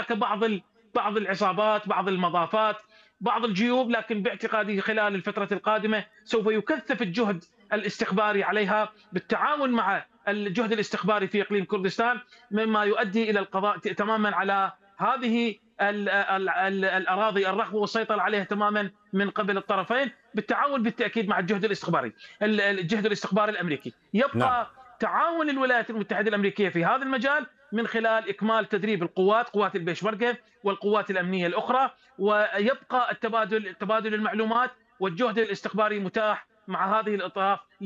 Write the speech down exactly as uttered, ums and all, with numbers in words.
هناك بعض ال بعض العصابات، بعض المضافات، بعض الجيوب، لكن باعتقادي خلال الفترة القادمة سوف يكثف الجهد الاستخباري عليها بالتعاون مع الجهد الاستخباري في إقليم كردستان، مما يؤدي إلى القضاء تمامًا على هذه ال ال ال الأراضي الرخوة والسيطرة عليها تمامًا من قبل الطرفين، بالتعاون بالتأكيد مع الجهد الاستخباري ال الجهد الاستخباري الأمريكي. نعم. يبقى تعاون الولايات المتحدة الأمريكية في هذا المجال من خلال إكمال تدريب القوات، قوات البيشمركة والقوات الأمنية الأخرى، ويبقى التبادل تبادل المعلومات والجهد الاستخباري متاح مع هذه الأطراف